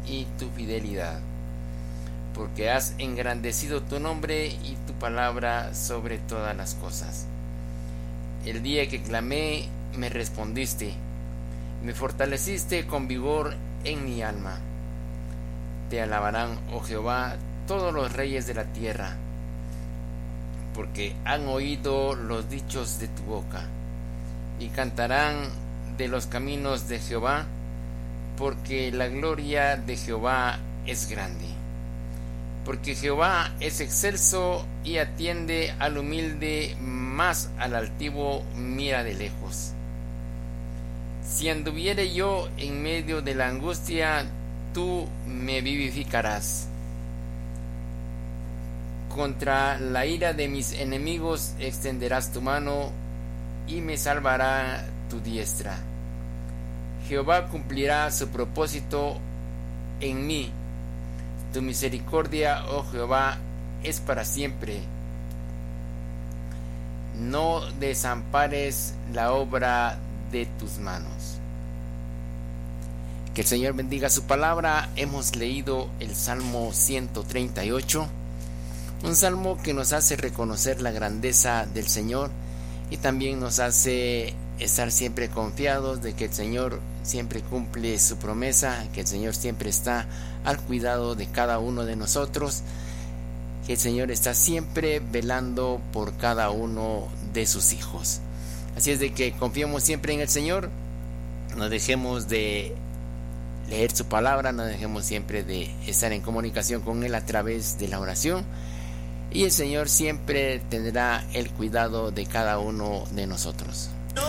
y tu fidelidad, porque has engrandecido tu nombre y tu palabra sobre todas las cosas. El día que clamé, me respondiste, me fortaleciste con vigor en mi alma. Te alabarán, oh Jehová, todos los reyes de la tierra, porque han oído los dichos de tu boca, y cantarán de los caminos de Jehová, porque la gloria de Jehová es grande. Porque Jehová es excelso y atiende al humilde, mas al altivo mira de lejos. Si anduviere yo en medio de la angustia, tú me vivificarás. Contra la ira de mis enemigos extenderás tu mano y me salvará tu diestra. Jehová cumplirá su propósito en mí. Tu misericordia, oh Jehová, es para siempre. No desampares la obra de tus manos. Que el Señor bendiga su palabra. Hemos leído el Salmo 138, un salmo que nos hace reconocer la grandeza del Señor y también nos hace estar siempre confiados de que el Señor siempre cumple su promesa, que el Señor siempre está al cuidado de cada uno de nosotros, que el Señor está siempre velando por cada uno de sus hijos. Así es de que confiemos siempre en el Señor, no dejemos de leer su palabra, no dejemos siempre de estar en comunicación con Él a través de la oración, y el Señor siempre tendrá el cuidado de cada uno de nosotros.